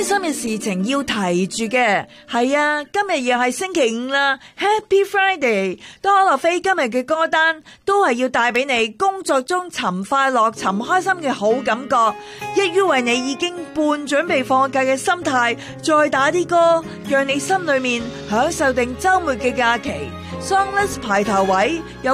開心嘅事情要提住嘅。係啊，今日又係星期5啦 ，Happy Friday！多樂飛今日嘅歌單都係要帶俾你工作中尋快樂、尋開心嘅好感覺，一於為你已經半準備放假嘅心態，再打啲歌，讓你心裏面享受定周末嘅假期。Songlist 排頭位有